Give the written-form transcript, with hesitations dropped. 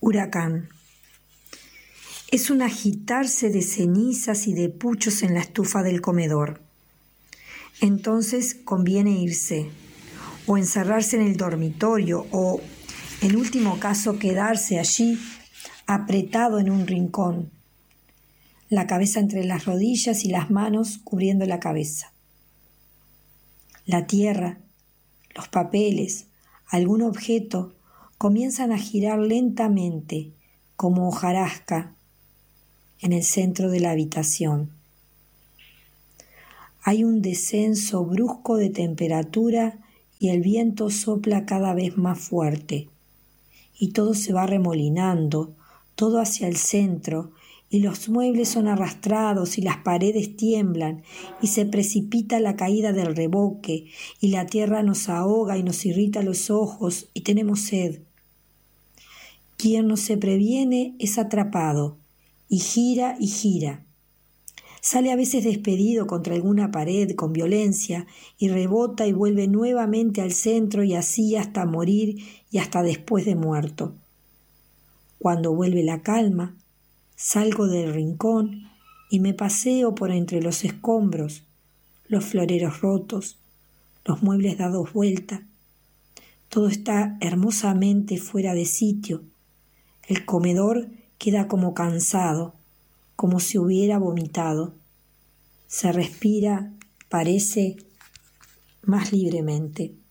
Huracán. Es un agitarse de cenizas y de puchos en la estufa del comedor. Entonces conviene irse, o encerrarse en el dormitorio, o, en último caso, quedarse allí, apretado en un rincón, la cabeza entre las rodillas y las manos cubriendo la cabeza. La tierra, los papeles, algún objeto comienzan a girar lentamente, como hojarasca, en el centro de la habitación. Hay un descenso brusco de temperatura y el viento sopla cada vez más fuerte. Y todo se va remolinando, todo hacia el centro, y los muebles son arrastrados y las paredes tiemblan, y se precipita la caída del revoque, y la tierra nos ahoga y nos irrita los ojos, y tenemos sed. Quien no se previene es atrapado, y gira y gira. Sale a veces despedido contra alguna pared con violencia y rebota y vuelve nuevamente al centro y así hasta morir y hasta después de muerto. Cuando vuelve la calma, salgo del rincón y me paseo por entre los escombros, los floreros rotos, los muebles dados vuelta. Todo está hermosamente fuera de sitio. El comedor queda como cansado, como si hubiera vomitado. Se respira, parece, más libremente.